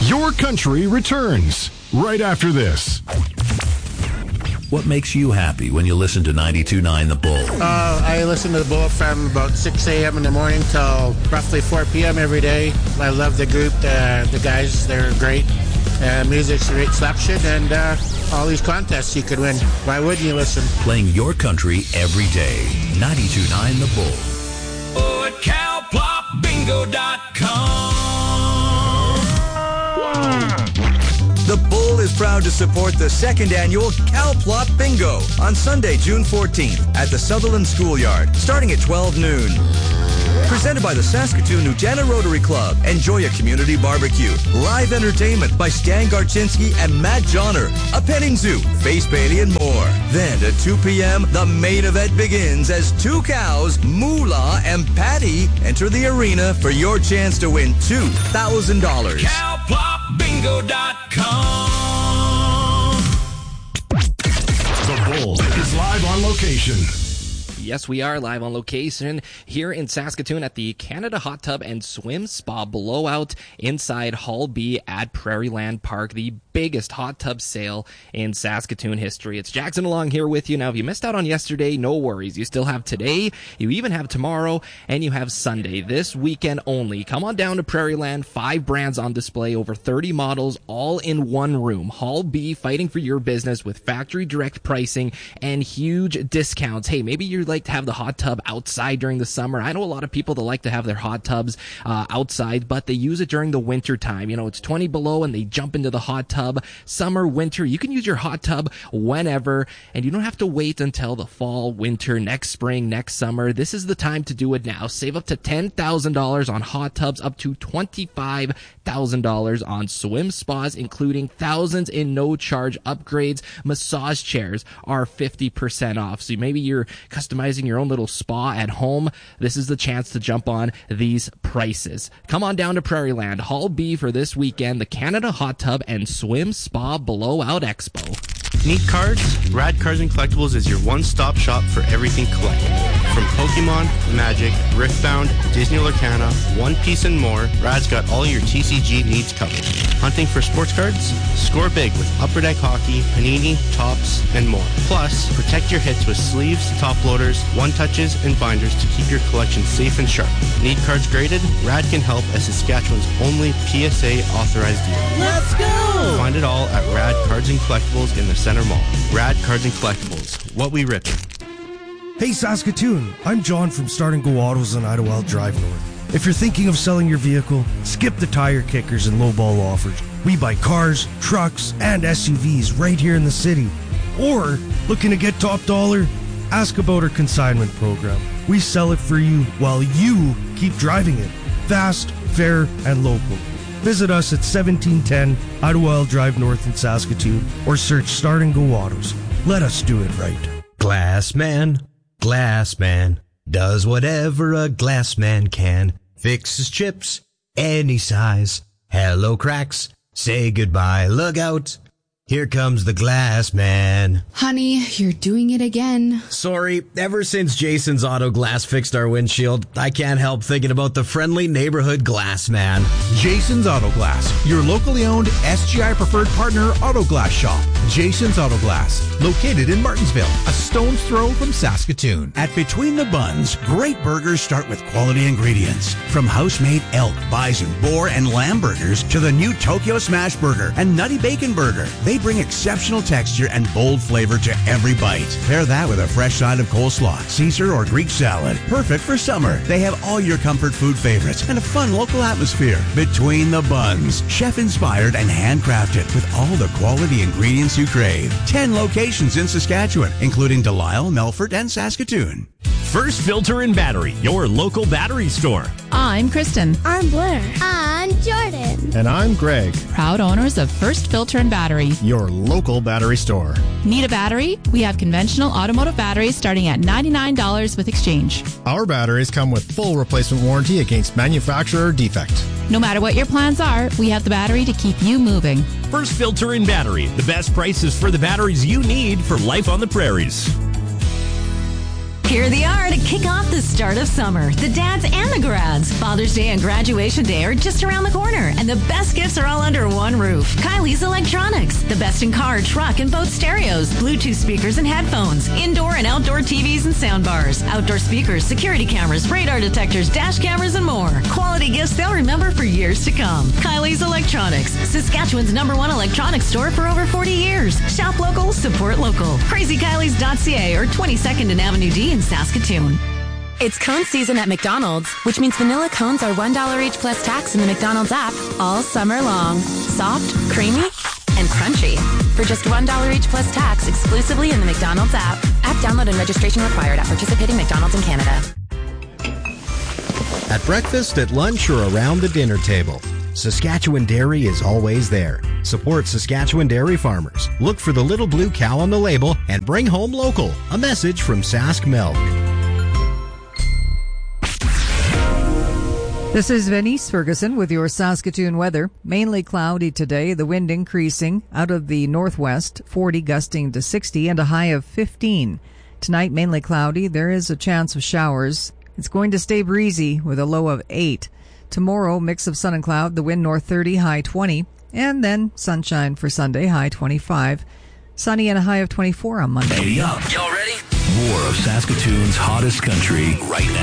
Your Country returns right after this. What makes you happy when you listen to 92.9 The Bull? I listen to The Bull from about 6 a.m. in the morning till roughly 4 p.m. every day. I love the group, the guys, they're great. Music's a great selection, and all these contests you could win. Why wouldn't you listen? Playing your country every day. 92.9 The Bull. Oh, at CalPlopBingo.com. The Bull is proud to support the second annual CalPlop Bingo on Sunday, June 14th at the Sutherland Schoolyard, starting at 12 noon. Presented by the Saskatoon Nugent Rotary Club. Enjoy a community barbecue, live entertainment by Stan Garczynski and Matt Johnner, a petting zoo, face painting, and more. Then at 2 p.m., the main event begins as two cows, Moolah and Patty, enter the arena for your chance to win $2,000. CalPlopBingo.com. The Bull is live on location. Yes, we are live on location here in Saskatoon at the Canada Hot Tub and Swim Spa Blowout inside Hall B at Prairieland Park, the biggest hot tub sale in Saskatoon history. It's Jackson along here with you. Now, if you missed out on yesterday, no worries. You still have today, you even have tomorrow, and you have Sunday. This weekend only. Come on down to Prairieland. 5 brands on display, over 30 models, all in one room. Hall B, fighting for your business with factory direct pricing and huge discounts. Hey, maybe you're like to have the hot tub outside during the summer. I know a lot of people that like to have their hot tubs outside, but they use it during the winter time. You know, it's 20 below and they jump into the hot tub. Summer, winter, you can use your hot tub whenever, and you don't have to wait until the fall, winter, next spring, next summer. This is the time to do it now. Save up to $10,000 on hot tubs, up to $25,000 on swim spas, including thousands in no-charge upgrades. Massage chairs are 50% off. So maybe you're customizing your own little spa at home. This is the chance to jump on these prices. Come on down to Prairieland, Hall B for this weekend, the Canada Hot Tub and Swim Spa Blowout Expo. Need cards? Rad Cards and Collectibles is your one-stop shop for everything collectible. From Pokemon, Magic, Riftbound, Disney Lorcana, One Piece, and more, Rad's got all your TCG needs covered. Hunting for sports cards? Score big with Upper Deck Hockey, Panini, Topps, and more. Plus, protect your hits with sleeves, top loaders, one-touches, and binders to keep your collection safe and sharp. Need cards graded? Rad can help as Saskatchewan's only PSA-authorized dealer. Let's go! Find it all at Rad Cards and Collectibles in the Center Mall. Rad Cards and Collectibles. What we rip. Hey Saskatoon, I'm John from Start and Go Autos on Idlewild Drive North. If you're thinking of selling your vehicle, skip the tire kickers and lowball offers. We buy cars, trucks, and SUVs right here in the city. Or, looking to get top dollar? Ask about our consignment program. We sell it for you while you keep driving it. Fast, fair, and local. Visit us at 1710 Idlewild Drive North in Saskatoon or search Start and Go Autos. Let us do it right. Glass man does whatever a glass man can. Fixes chips any size. Hello cracks, say goodbye, look out. Here comes the glass man. Honey, you're doing it again. Sorry, ever since Jason's Auto Glass fixed our windshield, I can't help thinking about the friendly neighborhood glass man. Jason's Auto Glass, your locally owned SGI preferred partner auto glass shop. Jason's Auto Glass, located in Martinsville, a stone's throw from Saskatoon. At Between the Buns, great burgers start with quality ingredients. From house-made elk, bison, boar, and lamb burgers to the new Tokyo Smash Burger and Nutty Bacon Burger. They bring exceptional texture and bold flavor to every bite. Pair that with a fresh side of coleslaw, Caesar, or Greek salad. Perfect for summer. They have all your comfort food favorites and a fun local atmosphere. Between the Buns, chef-inspired and handcrafted with all the quality ingredients you crave. 10 locations in Saskatchewan, including Delisle, Melfort, and Saskatoon. First Filter and Battery, your local battery store. I'm Kristen. I'm Blair. I'm Jordan. And I'm Greg. Proud owners of First Filter and Battery, your local battery store. Need a battery? We have conventional automotive batteries starting at $99 with exchange. Our batteries come with full replacement warranty against manufacturer defect. No matter what your plans are, we have the battery to keep you moving. First Filter and Battery, the best prices for the batteries you need for life on the prairies. Here they are to kick off the start of summer. The dads and the grads. Father's Day and graduation day are just around the corner, and the best gifts are all under one roof. Kylie's Electronics. The best in car, truck, and boat stereos, Bluetooth speakers and headphones, indoor and outdoor TVs and soundbars, outdoor speakers, security cameras, radar detectors, dash cameras, and more. Quality gifts they'll remember for years to come. Kylie's Electronics. Saskatchewan's #1 electronics store for over 40 years. Shop local, support local. CrazyKylies.ca or 22nd and Avenue D in Saskatoon. It's cone season at McDonald's, which means vanilla cones are $1 each plus tax in the McDonald's app all summer long. Soft, creamy, and crunchy. For just $1 each plus tax exclusively in the McDonald's app. App download and registration required at participating McDonald's in Canada. At breakfast, at lunch, or around the dinner table, Saskatchewan Dairy is always there. Support Saskatchewan dairy farmers. Look for the little blue cow on the label and bring home local. A message from Sask Milk. This is Venice Ferguson with your Saskatoon weather. Mainly cloudy today, the wind increasing out of the northwest, 40 gusting to 60 and a high of 15. Tonight, mainly cloudy. There is a chance of showers. It's going to stay breezy with a low of 8. Tomorrow, mix of sun and cloud, the wind north 30, high 20. And then sunshine for Sunday, high 25. Sunny and a high of 24 on Monday. Y'all ready? More of Saskatoon's hottest country right now.